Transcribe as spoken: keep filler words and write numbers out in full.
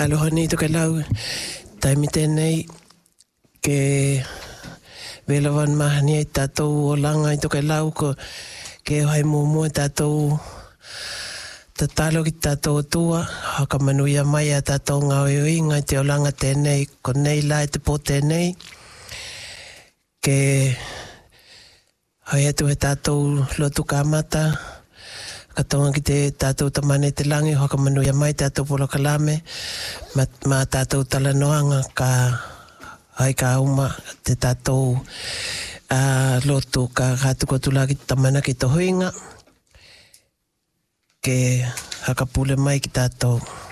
Aloha ni toke lau, taimi tēnei ke velawan mahani ai tātou o langa i toke lau ko ke hai mōmua tātou ta talo ki tātou tua, haka manuia mai a tātou ngā oioi ngai te o langa tēnei, ko nei lai te pō tēnei, ke hai atu he tātou lotu kāmata, katonga ki te tātou tamane te langi, haka manuia mai tātou polo kalame, ma, ma tātou talanoanga ka hai ka uma te tātou uh, lotu ka kātuko tula ki tamana ki to huinga, ke haka pule mai ki tātou.